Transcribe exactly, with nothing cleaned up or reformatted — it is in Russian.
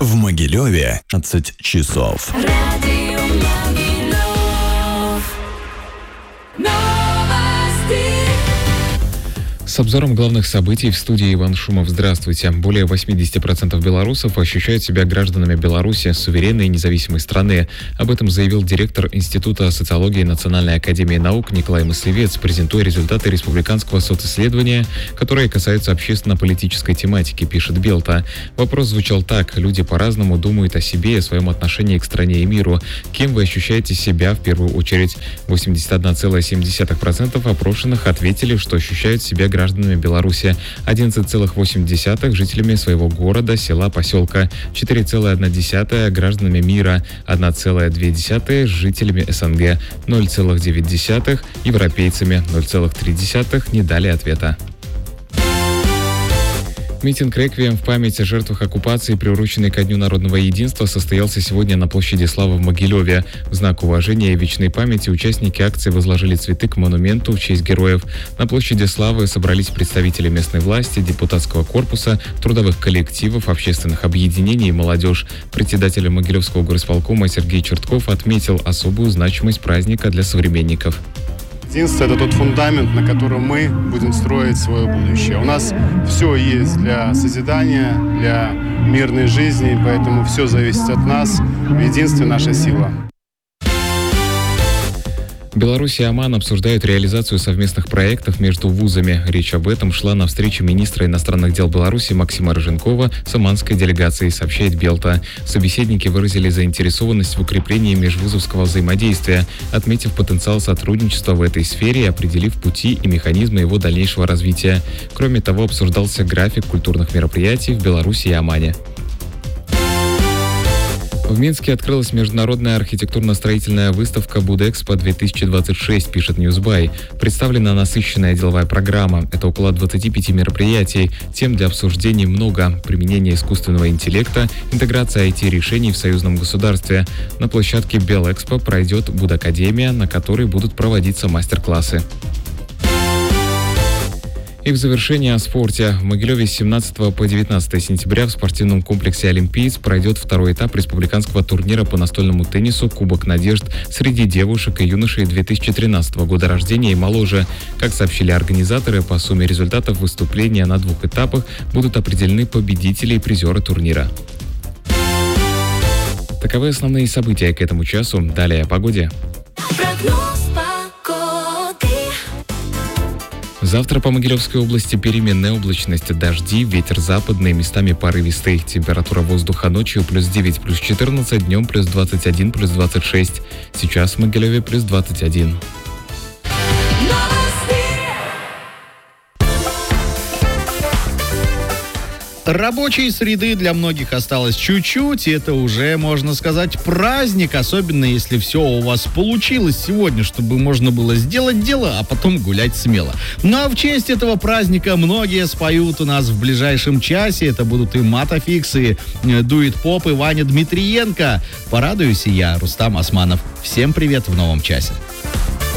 В Могилеве пятнадцать часов. Радио Могилев. Новости. С обзором главных событий в студии Иван Шумов. Здравствуйте. Более восемьдесят процентов белорусов ощущают себя гражданами Беларуси, суверенной и независимой страны. Об этом заявил директор Института социологии Национальной академии наук Николай Мыслевец, презентуя результаты республиканского социсследования, которое касается общественно-политической тематики, пишет Белта. Вопрос звучал так. Люди по-разному думают о себе и о своем отношении к стране и миру. Кем вы ощущаете себя в первую очередь? восемьдесят один целых семь десятых процента опрошенных ответили, что ощущают себя гражданами Беларуси, одиннадцать целых восемь десятых жителями своего города, села, поселка, четыре целых одна десятая гражданами мира, одна целая две десятых жителями СНГ, ноль целых девять десятых европейцами, ноль целых три десятых не дали ответа. Митинг «Реквием» в память о жертвах оккупации, приуроченный ко Дню народного единства, состоялся сегодня на площади Славы в Могилеве. В знак уважения и вечной памяти участники акции возложили цветы к монументу в честь героев. На площади Славы собрались представители местной власти, депутатского корпуса, трудовых коллективов, общественных объединений и молодежь. Председатель Могилевского горисполкома Сергей Чертков отметил особую значимость праздника для современников. Единство – это тот фундамент, на котором мы будем строить свое будущее. У нас все есть для созидания, для мирной жизни, поэтому все зависит от нас. В единстве наша сила. Беларусь и Оман обсуждают реализацию совместных проектов между вузами. Речь об этом шла на встрече министра иностранных дел Беларуси Максима Рыженкова с оманской делегацией, сообщает Белта. Собеседники выразили заинтересованность в укреплении межвузовского взаимодействия, отметив потенциал сотрудничества в этой сфере и определив пути и механизмы его дальнейшего развития. Кроме того, обсуждался график культурных мероприятий в Беларуси и Омане. В Минске открылась международная архитектурно-строительная выставка «Будэкспо-две тысячи двадцать шесть», пишет Ньюсбай. Представлена насыщенная деловая программа. Это около двадцати пяти мероприятий. Тем для обсуждений много. Применение искусственного интеллекта, интеграция ай ти-решений в союзном государстве. На площадке Белэкспо пройдет Будакадемия, на которой будут проводиться мастер-классы. И в завершение о спорте. В Могилеве с семнадцатого по девятнадцатое сентября в спортивном комплексе «Олимпиец» пройдет второй этап республиканского турнира по настольному теннису «Кубок надежд» среди девушек и юношей две тысячи тринадцатого года рождения и моложе. Как сообщили организаторы, по сумме результатов выступления на двух этапах будут определены победители и призеры турнира. Таковы основные события к этому часу. Далее о погоде. Завтра по Могилевской области переменная облачность, дожди, ветер западный, местами порывистый. Температура воздуха ночью плюс девять, плюс четырнадцать, днем плюс двадцать один, плюс двадцать шесть. Сейчас в Могилеве плюс двадцать один. Рабочей среды для многих осталось чуть-чуть, и это уже, можно сказать, праздник, особенно если все у вас получилось сегодня, чтобы можно было сделать дело, а потом гулять смело. Ну а в честь этого праздника многие споют у нас в ближайшем часе. Это будут и Матафикс, и Дует Поп, и Ваня Дмитриенко. Порадуюсь и я, Рустам Османов. Всем привет в новом часе.